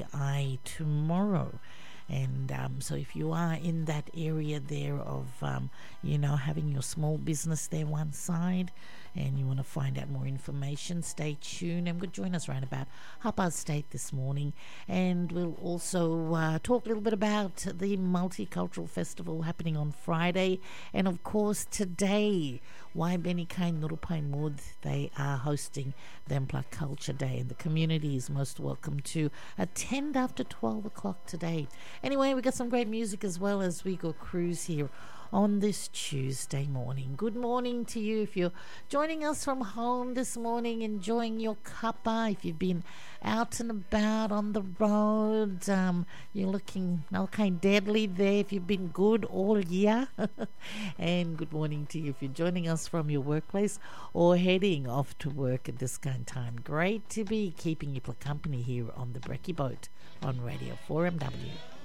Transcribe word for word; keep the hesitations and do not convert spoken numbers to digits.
I tomorrow. And um, so if you are in that area there of, um, you know, having your small business there one side and you want to find out more information, stay tuned and join us around about half past eight this morning. And we'll also uh, talk a little bit about the Multicultural Festival happening on Friday. And of course today, Waibeni Kai Nurupai Mud, they are hosting the Empla Culture Day, and the community is most welcome to attend after twelve o'clock today. Anyway, we got some great music as well as we go cruise here on this Tuesday morning. Good morning to you if you're joining us from home this morning, enjoying your cuppa. If you've been out and about on the road, um, you're looking okay deadly there if you've been good all year. And good morning to you if you're joining us from your workplace or heading off to work at this kind of time. Great to be keeping you company here on the Brekkie Boat on Radio four M W.